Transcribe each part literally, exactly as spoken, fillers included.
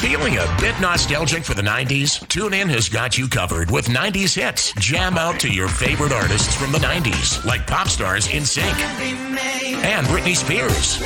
Feeling a bit nostalgic for the nineties? TuneIn has got you covered with nineties hits. Jam out to your favorite artists from the nineties, like pop stars NSYNC and Britney Spears.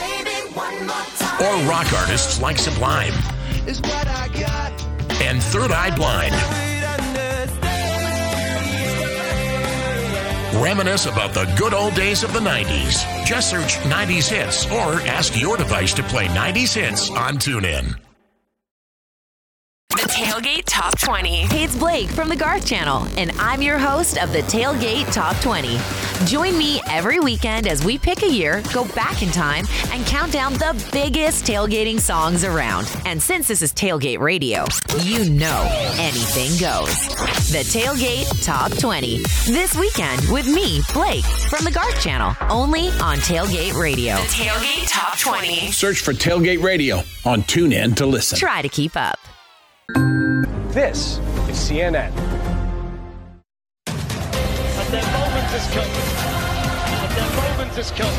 Or rock artists like Sublime and Third Eye Blind. Reminisce about the good old days of the nineties. Just search nineties hits or ask your device to play nineties hits on TuneIn. The Tailgate Top twenty. Hey, it's Blake from the Garth Channel, and I'm your host of the Tailgate Top twenty. Join me every weekend as we pick a year, go back in time, and count down the biggest tailgating songs around. And since this is Tailgate Radio, you know anything goes. The Tailgate Top twenty. This weekend with me, Blake, from the Garth Channel, only on Tailgate Radio. The Tailgate Top twenty. Search for Tailgate Radio on TuneIn to listen. Try to keep up. This is C N N. And their moment has come. And their moment has come.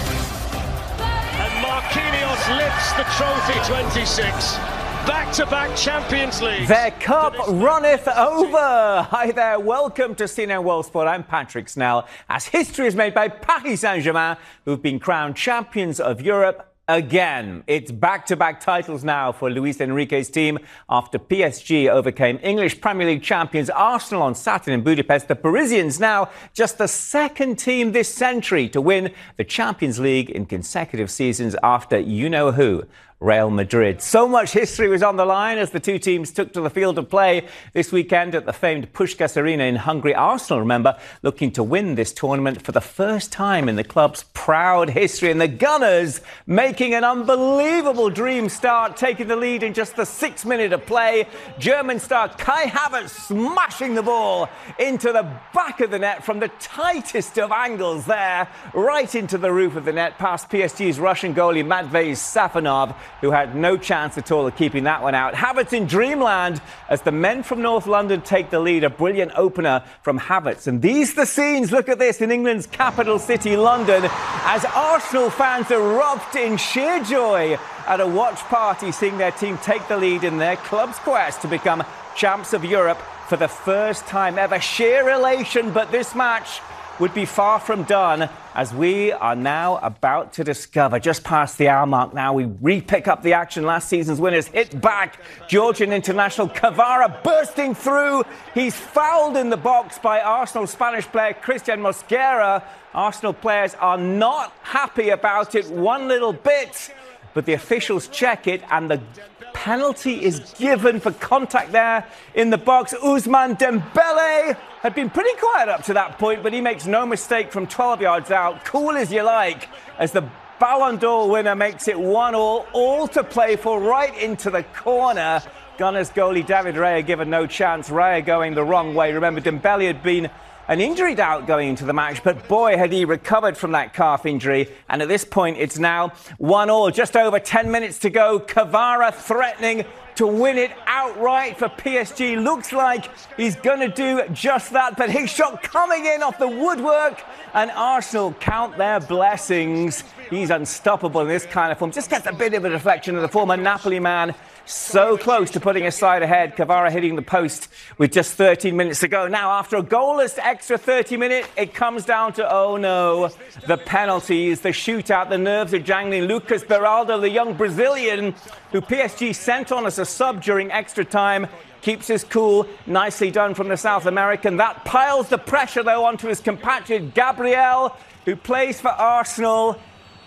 And Marquinhos lifts the trophy. twenty-six. Back-to-back Champions League. Their cup runneth over. Hi there. Welcome to C N N World Sport. I'm Patrick Snell. As history is made by Paris Saint-Germain, who've been crowned champions of Europe again. It's back-to-back titles now for Luis Enrique's team after P S G overcame English Premier League champions Arsenal on Saturday in Budapest. The Parisians now just the second team this century to win the Champions League in consecutive seasons after you-know-who, Real Madrid. So much history was on the line as the two teams took to the field of play this weekend at the famed Puskás Arena in Hungary. Arsenal, remember, looking to win this tournament for the first time in the club's proud history. And the Gunners making an unbelievable dream start, taking the lead in just the sixth minute of play. German star Kai Havertz smashing the ball into the back of the net from the tightest of angles there, right into the roof of the net, past P S G's Russian goalie Matvei Safonov, who had no chance at all of keeping that one out. Havertz in dreamland as the men from North London take the lead. A brilliant opener from Havertz. And these are the scenes, look at this, in England's capital city, London, as Arsenal fans erupt in sheer joy at a watch party, seeing their team take the lead in their club's quest to become champs of Europe for the first time ever. Sheer elation, but this match would be far from done, as we are now about to discover. Just past the hour mark now, we re-pick up the action. Last season's winners hit back. Georgian international Kvara bursting through. He's fouled in the box by Arsenal Spanish player Christian Mosquera. Arsenal players are not happy about it one little bit, but the officials check it, and the penalty is given for contact there in the box. Ousmane Dembele had been pretty quiet up to that point, but he makes no mistake from twelve yards out. Cool as you like, as the Ballon d'Or winner makes it one all, all to play for, right into the corner. Gunners goalie David Raya given no chance. Raya going the wrong way. Remember, Dembele had been an injury doubt going into the match, but boy, had he recovered from that calf injury. And at this point, it's now one all. Just over ten minutes to go. Kvara threatening to win it outright for P S G. Looks like he's going to do just that, but his shot coming in off the woodwork, and Arsenal count their blessings. He's unstoppable in this kind of form. Just gets a bit of a deflection of the former Napoli man. So close to putting his side ahead. Kvara hitting the post with just thirteen minutes to go. Now, after a goalless extra thirty minute, it comes down to, oh no, the penalties, the shootout, the nerves are jangling. Lucas Beraldo, the young Brazilian, who P S G sent on as a sub during extra time, keeps his cool. Nicely done from the South American. That piles the pressure, though, onto his compatriot Gabriel, who plays for Arsenal.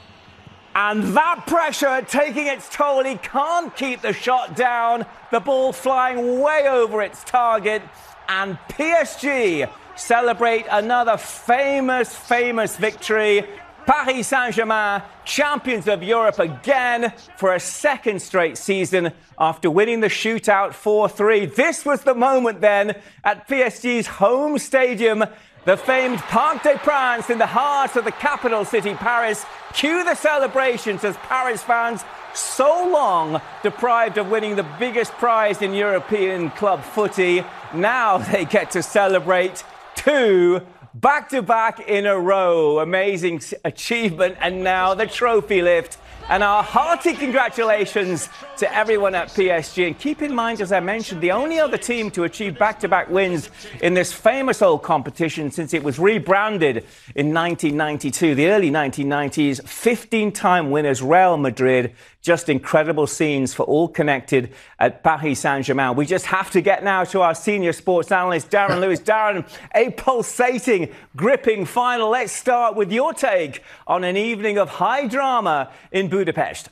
And that pressure taking its toll. He can't keep the shot down. The ball flying way over its target. And P S G celebrate another famous, famous victory. Paris Saint-Germain, champions of Europe again for a second straight season after winning the shootout four three. This was the moment then at P S G's home stadium, the famed Parc des Princes in the heart of the capital city, Paris. Cue the celebrations as Paris fans, so long deprived of winning the biggest prize in European club footy, now they get to celebrate two back-to-back in a row. Amazing achievement. And now the trophy lift And our hearty congratulations to everyone at P S G. And keep in mind, as I mentioned, the only other team to achieve back-to-back wins in this famous old competition since it was rebranded in nineteen ninety-two, the early nineteen nineties, fifteen-time winners, Real Madrid. Just incredible scenes for all connected at Paris Saint-Germain. We just have to get now to our senior sports analyst, Darren Lewis. Darren, a pulsating, gripping final. Let's start with your take on an evening of high drama in Budapest.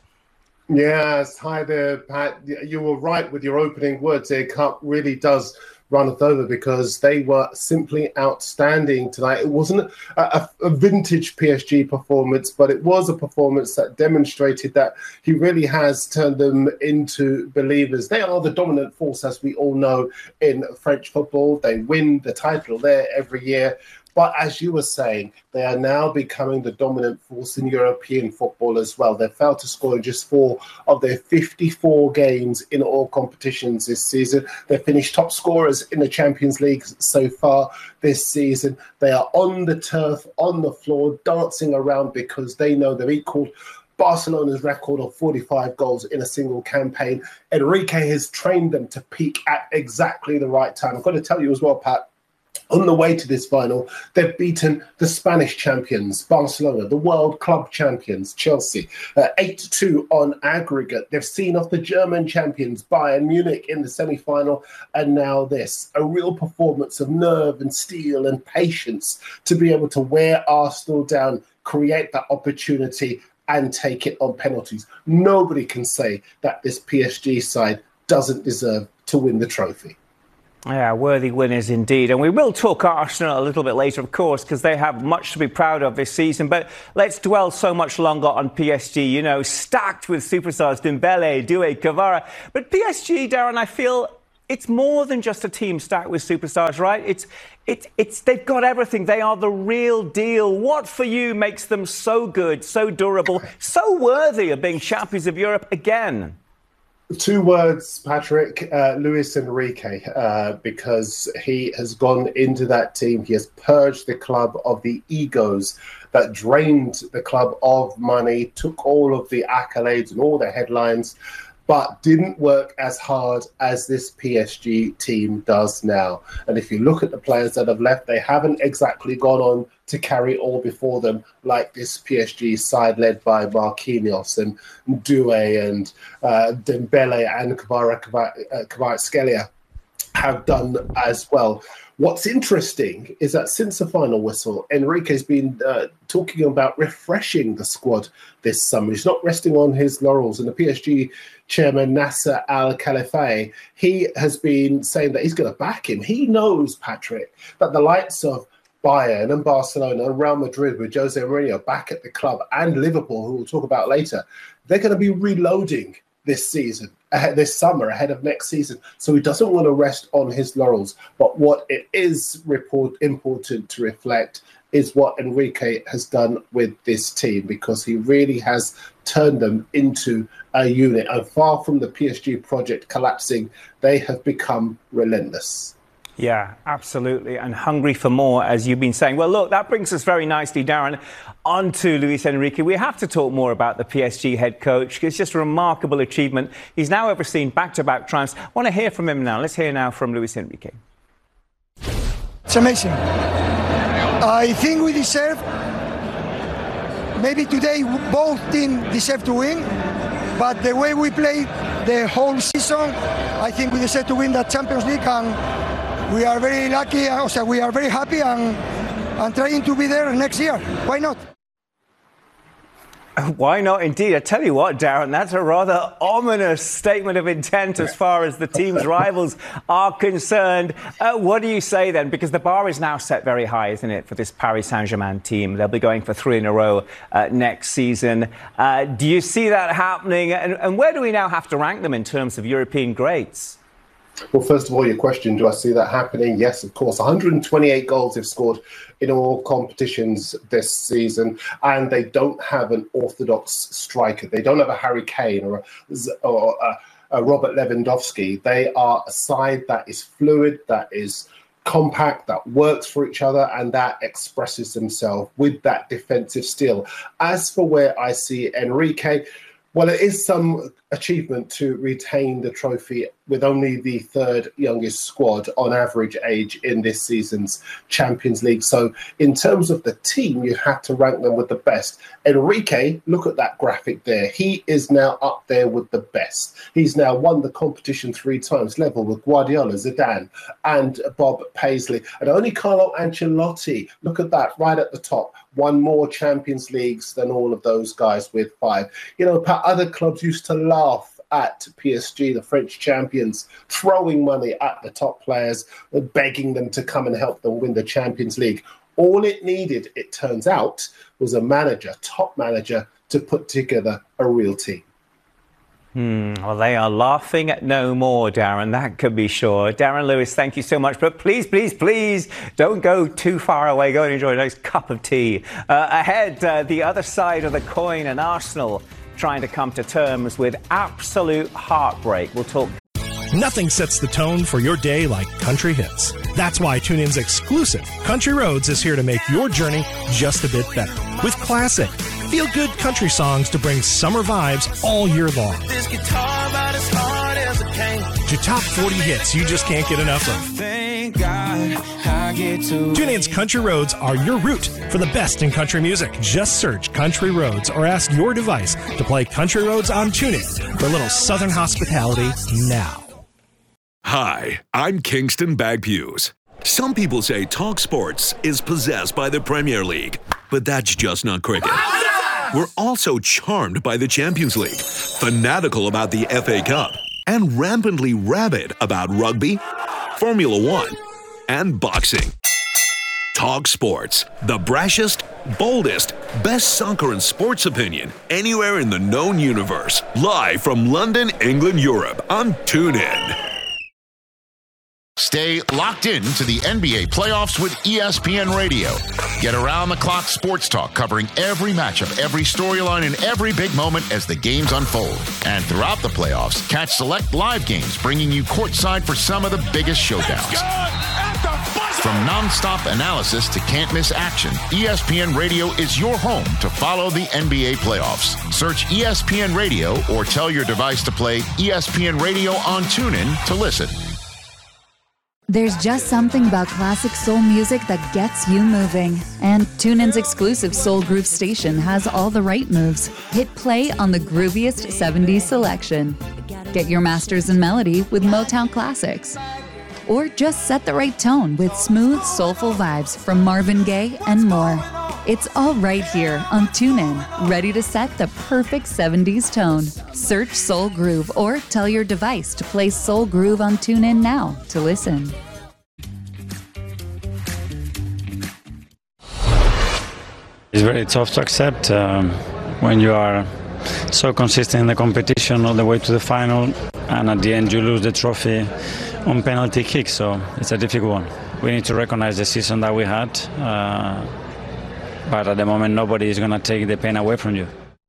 Yes, hi there, Pat. You were right with your opening words. The cup really does run us over because they were simply outstanding tonight. It wasn't a, a vintage P S G performance, but it was a performance that demonstrated that he really has turned them into believers. They are the dominant force, as we all know, in French football. They win the title there every year. But as you were saying, they are now becoming the dominant force in European football as well. They failed to score in just four of their fifty-four games in all competitions this season. They finished top scorers in the Champions League so far this season. They are on the turf, on the floor, dancing around because they know they've equaled Barcelona's record of forty-five goals in a single campaign. Enrique has trained them to peak at exactly the right time. I've got to tell you as well, Pat, on the way to this final, they've beaten the Spanish champions, Barcelona, the world club champions, Chelsea, uh, eight to two on aggregate. They've seen off the German champions, Bayern Munich, in the semi-final, and now this. A real performance of nerve and steel and patience to be able to wear Arsenal down, create that opportunity and take it on penalties. Nobody can say that this P S G side doesn't deserve to win the trophy. Yeah, worthy winners indeed. And we will talk Arsenal a little bit later, of course, because they have much to be proud of this season. But let's dwell so much longer on P S G, you know, stacked with superstars, Dembele, Doué, Kvara. But P S G, Darren, I feel it's more than just a team stacked with superstars, right? It's, it's, it's, they've got everything. They are the real deal. What for you makes them so good, so durable, so worthy of being champions of Europe again? Two words, Patrick, uh, Luis Enrique, uh, because he has gone into that team. He has purged the club of the egos that drained the club of money, took all of the accolades and all the headlines, but didn't work as hard as this P S G team does now. And if you look at the players that have left, they haven't exactly gone on to carry all before them like this P S G side led by Marquinhos and Doué and uh, Dembele and Kvaratskhelia have done as well. What's interesting is that since the final whistle, Enrique's been uh, talking about refreshing the squad this summer. He's not resting on his laurels. And the P S G chairman, Nasser Al-Khelaifi, he has been saying that he's going to back him. He knows, Patrick, that the likes of Bayern and Barcelona and Real Madrid with Jose Mourinho back at the club and Liverpool, who we'll talk about later, they're going to be reloading this season, ahead, this summer, ahead of next season. So he doesn't want to rest on his laurels. But what it is report, important to reflect is what Enrique has done with this team, because he really has turned them into a unit. And far from the P S G project collapsing, they have become relentless. Yeah, absolutely. And hungry for more, as you've been saying. Well, look, that brings us very nicely, Darren, on to Luis Enrique. We have to talk more about the P S G head coach. It's just a remarkable achievement. He's now overseen back-to-back triumphs. I want to hear from him now. Let's hear now from Luis Enrique. It's amazing. I think we deserve, maybe today both teams deserve to win, but the way we played the whole season, I think we deserve to win that Champions League, and we are very lucky, also we are very happy and, and trying to be there next year. Why not? Why not, indeed? I tell you what, Darren, that's a rather ominous statement of intent as far as the team's rivals are concerned. Uh, what do you say then? Because the bar is now set very high, isn't it, for this Paris Saint-Germain team? They'll be going for three in a row uh, next season. Uh, do you see that happening? And, and where do we now have to rank them in terms of European greats? Well, first of all, your question, do I see that happening? Yes, of course. one hundred twenty-eight goals they've scored in all competitions this season, and they don't have an orthodox striker. They don't have a Harry Kane or a, or a, a Robert Lewandowski. They are a side that is fluid, that is compact, that works for each other, and that expresses themselves with that defensive steel. As for where I see Enrique, Well, it is some achievement to retain the trophy with only the third youngest squad on average age in this season's Champions League. So in terms of the team, you have to rank them with the best. Enrique, look at that graphic there. He is now up there with the best. He's now won the competition three times, level with Guardiola, Zidane and Bob Paisley. And only Carlo Ancelotti, look at that, right at the top, won more Champions Leagues than all of those guys with five. You know, other clubs used to laugh at P S G, the French champions, throwing money at the top players, begging them to come and help them win the Champions League. All it needed, it turns out, was a manager, top manager, to put together a real team. Hmm, well, they are laughing at no more, Darren, that could be sure. Darren Lewis, thank you so much. But please, please, please don't go too far away. Go and enjoy a nice cup of tea. Uh, ahead, uh, the other side of the coin, and Arsenal trying to come to terms with absolute heartbreak. We'll talk. Nothing sets the tone for your day like country hits. That's why TuneIn's exclusive Country Roads is here to make your journey just a bit better. With classic, feel-good country songs to bring summer vibes all year long. This guitar about as hard as it can. To top forty hits you just can't get enough of. Thank God I get to TuneIn's Country Roads are your route for the best in country music. Just search Country Roads or ask your device to play Country Roads on TuneIn for a little southern hospitality now. Hi, I'm Kingston Bagpues. Some people say Talk Sports is possessed by the Premier League, but that's just not cricket. We're also charmed by the Champions League, fanatical about the F A Cup, and rampantly rabid about rugby, Formula One, and boxing. Talk Sports, the brashest, boldest, best soccer and sports opinion anywhere in the known universe. Live from London, England, Europe on TuneIn. Stay locked in to the N B A playoffs with E S P N Radio. Get around-the-clock sports talk covering every matchup, every storyline, and every big moment as the games unfold. And throughout the playoffs, catch select live games bringing you courtside for some of the biggest showdowns. From non-stop analysis to can't-miss action, E S P N Radio is your home to follow the N B A playoffs. Search E S P N Radio or tell your device to play E S P N Radio on TuneIn to listen. There's just something about classic soul music that gets you moving. And TuneIn's exclusive Soul Groove station has all the right moves. Hit play on the grooviest seventies selection. Get your masters in melody with Motown classics. Or just set the right tone with smooth, soulful vibes from Marvin Gaye and more. It's all right here on TuneIn, ready to set the perfect seventies tone. Search Soul Groove or tell your device to play Soul Groove on TuneIn now to listen. It's very tough to accept um, when you are so consistent in the competition all the way to the final, and at the end you lose the trophy on penalty kicks, so it's a difficult one. We need to recognize the season that we had, uh, but at the moment nobody is going to take the pain away from you.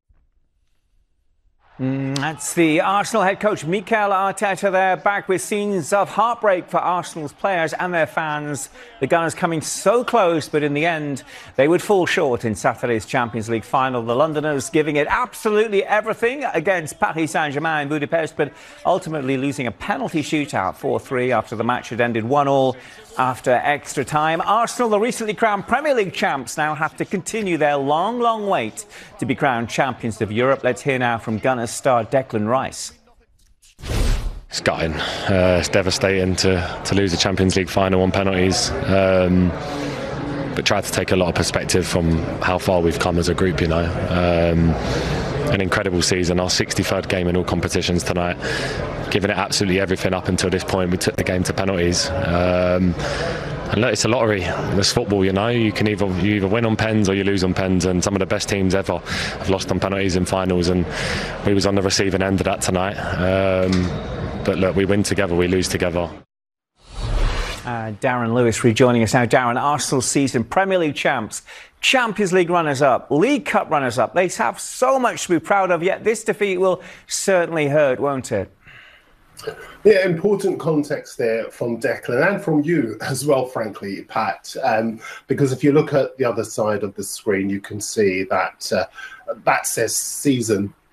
Mm, that's the Arsenal head coach Mikel Arteta there, back with scenes of heartbreak for Arsenal's players and their fans. The Gunners coming so close, but in the end they would fall short in Saturday's Champions League final. The Londoners giving it absolutely everything against Paris Saint-Germain in Budapest, but ultimately losing a penalty shootout four three after the match had ended one all after extra time. Arsenal, the recently crowned Premier League champs, now have to continue their long, long wait to be crowned champions of Europe. Let's hear now from Gunners star Declan Rice. It's gutting. Uh, it's devastating to, to lose the Champions League final on penalties. Um, but try to take a lot of perspective from how far we've come as a group, you know. Um, an incredible season, our sixty-third game in all competitions tonight, giving it absolutely everything up until this point. We took the game to penalties. Um, and look, it's a lottery. It's football, you know. You can either you either win on pens or you lose on pens, and some of the best teams ever have lost on penalties in finals, and we was on the receiving end of that tonight. Um, but look, we win together, we lose together. Uh, Darren Lewis rejoining us now. Darren, Arsenal's season, Premier League champs, Champions League runners-up, League Cup runners-up. They have so much to be proud of, yet this defeat will certainly hurt, won't it? Yeah, important context there from Declan and from you as well, frankly, Pat, um, because if you look at the other side of the screen, you can see that uh, that says season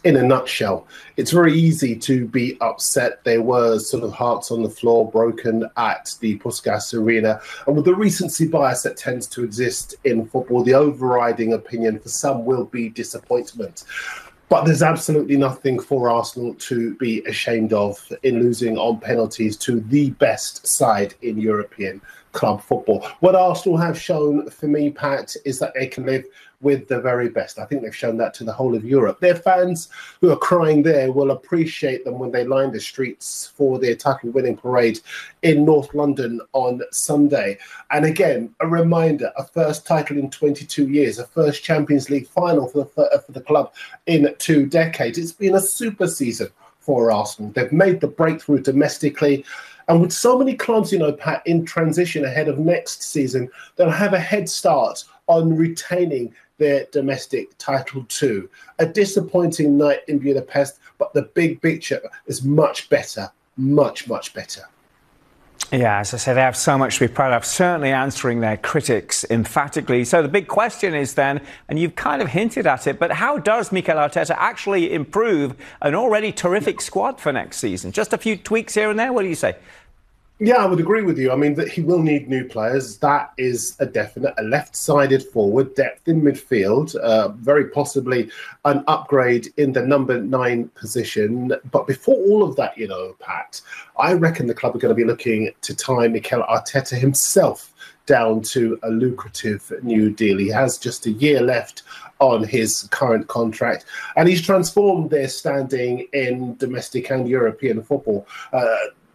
in a nutshell. It's very easy to be upset. There were sort of hearts on the floor broken at the Puskas Arena. And with the recency bias that tends to exist in football, the overriding opinion for some will be disappointment. But there's absolutely nothing for Arsenal to be ashamed of in losing on penalties to the best side in European club football. What Arsenal have shown for me, Pat, is that they can live with the very best. I think they've shown that to the whole of Europe. Their fans who are crying there will appreciate them when they line the streets for their title-winning parade in North London on Sunday. And again, a reminder, a first title in twenty-two years, a first Champions League final for the, for the club in two decades. It's been a super season for Arsenal. They've made the breakthrough domestically. And with so many clubs, you know, Pat, in transition ahead of next season, they'll have a head start on retaining their domestic title too. A disappointing night in Budapest, but the big picture is much better, much, much better. Yeah, as I say, they have so much to be proud of, certainly answering their critics emphatically. So the big question is then, and you've kind of hinted at it, but how does Mikel Arteta actually improve an already terrific squad for next season? Just a few tweaks here and there, what do you say? Yeah, I would agree with you. I mean, that he will need new players. That is a definite. A left-sided forward, depth in midfield, uh, very possibly an upgrade in the number nine position. But before all of that, you know, Pat, I reckon the club are going to be looking to tie Mikel Arteta himself down to a lucrative new deal. He has just a year left on his current contract, and he's transformed their standing in domestic and European football. Uh,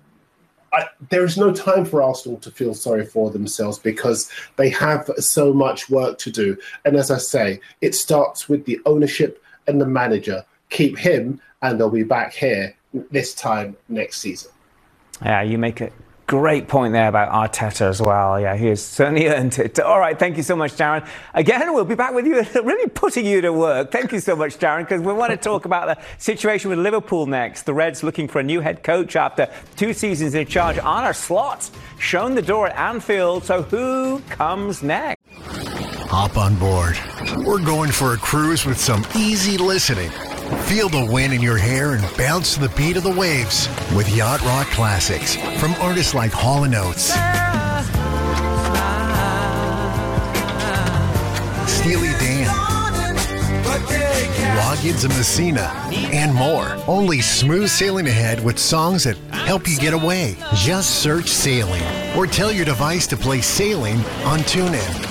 I, there is no time for Arsenal to feel sorry for themselves because they have so much work to do. And as I say, it starts with the ownership and the manager. Keep him and they'll be back here this time next season. Yeah, you make a great point there about Arteta as well. Yeah, he has certainly earned it. All right, thank you so much, Darren. Again, we'll be back with you, really putting you to work. Thank you so much, Darren, because we want to talk about the situation with Liverpool next. The Reds looking for a new head coach after two seasons in charge. Arne Slot shown the door at Anfield. So who comes next? Hop on board. We're going for a cruise with some easy listening. Feel the wind in your hair and bounce to the beat of the waves with Yacht Rock classics from artists like Hall and Oates, Steely Dan, Loggins and Messina, and more. Only smooth sailing ahead with songs that help you get away. Just search Sailing or tell your device to play Sailing on TuneIn.